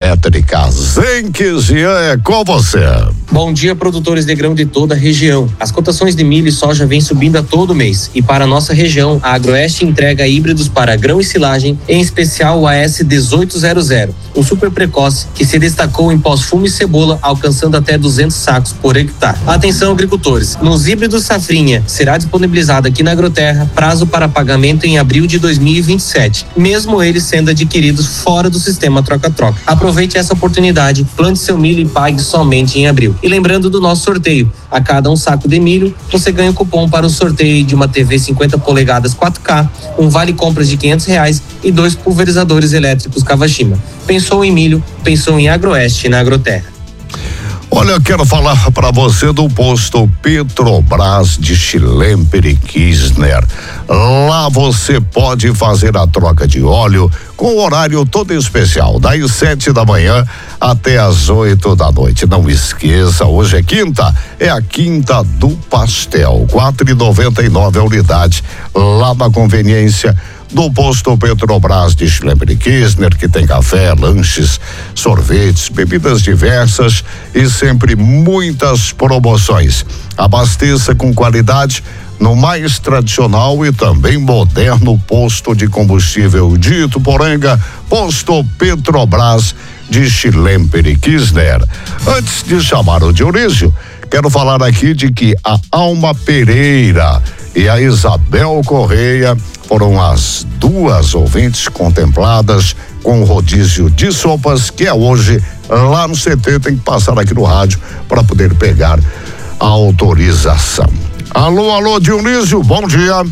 elétrica. Zenquizian, é com você. Bom dia, produtores de grão de toda a região. As cotações de milho e soja vêm subindo a todo mês e para a nossa região, a Agroeste entrega híbridos para grão e silagem, em especial o AS 1800, um super precoce que se destacou em pós-fumo e cebola, alcançando até 200 sacos por hectare. Atenção, agricultores, nos híbridos safrinha será disponibilizado aqui na Agroterra prazo para pagamento em abril de 2027, mesmo eles sendo adquiridos fora do sistema troca-troca. Aproveite essa oportunidade, plante seu milho e pague somente em abril. E lembrando do nosso sorteio, a cada um saco de milho, você ganha um cupom para o sorteio de uma TV 50 polegadas 4K, um vale compras de R$500 e 2 pulverizadores elétricos Kawashima. Pensou em milho, pensou em Agroeste na Agroterra. Olha, eu quero falar para você do posto Petrobras de Schlemper-Kirchner. Lá você pode fazer a troca de óleo com horário todo especial, das 7 da manhã até as 8 da noite. Não esqueça, hoje é quinta, é a quinta do pastel, R$4,99 a unidade, lá na conveniência do posto Petrobras de Schlemper-Kirchner, que tem café, lanches, sorvetes, bebidas diversas e sempre muitas promoções. Abasteça com qualidade no mais tradicional e também moderno posto de combustível de Ituporanga, posto Petrobras de Schlemper-Kirchner. Antes de chamar o Dionísio, quero falar aqui de que a Alma Pereira e a Isabel Correia foram as duas ouvintes contempladas com o rodízio de sopas, que é hoje lá no CT. Tem que passar aqui no rádio para poder pegar a autorização. Alô, Dionísio, bom dia.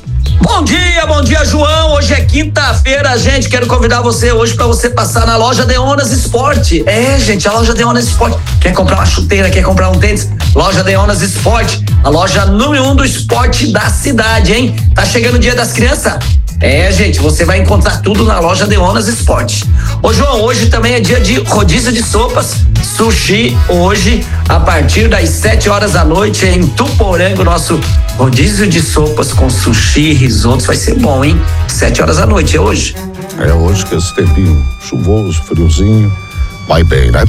Bom dia, João. Hoje é quinta-feira, gente. Quero convidar você hoje para você passar na loja Deonas Esporte. Gente, a loja Deonas Esporte. Quer comprar uma chuteira, quer comprar um tênis? Loja Deonas Esporte, a loja número 1 do esporte da cidade, hein? Tá chegando o Dia das Crianças? Gente, você vai encontrar tudo na loja Deonas Esporte. Ô, João, hoje também é dia de rodízio de sopas, sushi, hoje, a partir das 7 horas da noite, em Tuporanga, nosso rodízio de sopas com sushi, risotos, vai ser bom, hein? 7 horas da noite, é hoje. É hoje que esse tempinho chuvoso, friozinho, vai bem, né?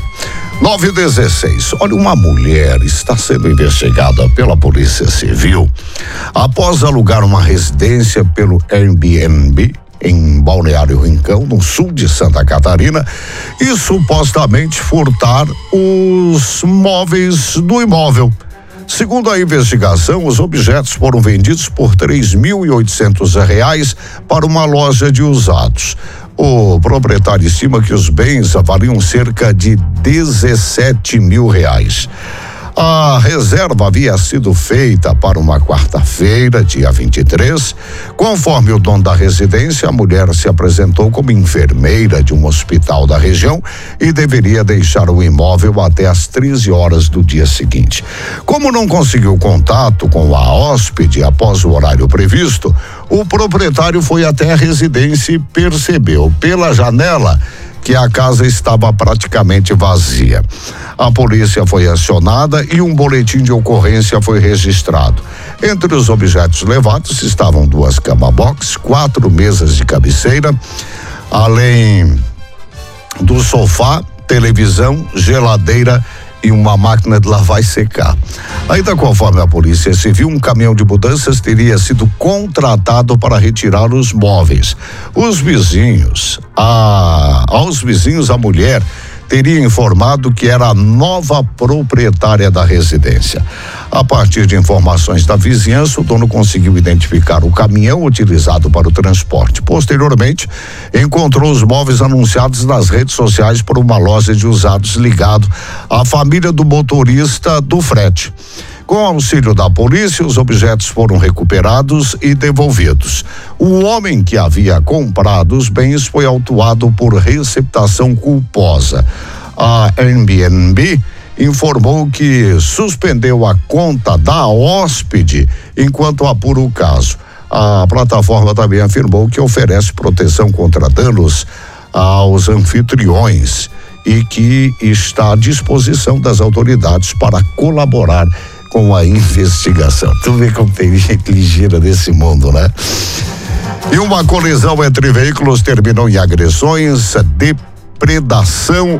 9h16. Olha, uma mulher está sendo investigada pela Polícia Civil após alugar uma residência pelo Airbnb em Balneário Rincão, no sul de Santa Catarina, e supostamente furtar os móveis do imóvel. Segundo a investigação, os objetos foram vendidos por R$3.800 para uma loja de usados. O proprietário estima que os bens avaliam cerca de R$17 mil. A reserva havia sido feita para uma quarta-feira, dia 23. Conforme o dono da residência, a mulher se apresentou como enfermeira de um hospital da região e deveria deixar o imóvel até às 13 horas do dia seguinte. Como não conseguiu contato com a hóspede após o horário previsto, o proprietário foi até a residência e percebeu pela janela que a casa estava praticamente vazia. A polícia foi acionada e um boletim de ocorrência foi registrado. Entre os objetos levados estavam 2 cama-box, 4 mesas de cabeceira, além do sofá, televisão, geladeira e uma máquina de lavar e secar. Ainda conforme a Polícia Civil, um caminhão de mudanças teria sido contratado para retirar os móveis. Aos vizinhos, a mulher teria informado que era a nova proprietária da residência. A partir de informações da vizinhança, o dono conseguiu identificar o caminhão utilizado para o transporte. Posteriormente, encontrou os móveis anunciados nas redes sociais por uma loja de usados ligado à família do motorista do frete. Com auxílio da polícia, os objetos foram recuperados e devolvidos. O homem que havia comprado os bens foi autuado por receptação culposa. A Airbnb informou que suspendeu a conta da hóspede enquanto apura o caso. A plataforma também afirmou que oferece proteção contra danos aos anfitriões e que está à disposição das autoridades para colaborar com a investigação. Tu vê como tem gente ligeira nesse mundo, né? E uma colisão entre veículos terminou em agressões, depredação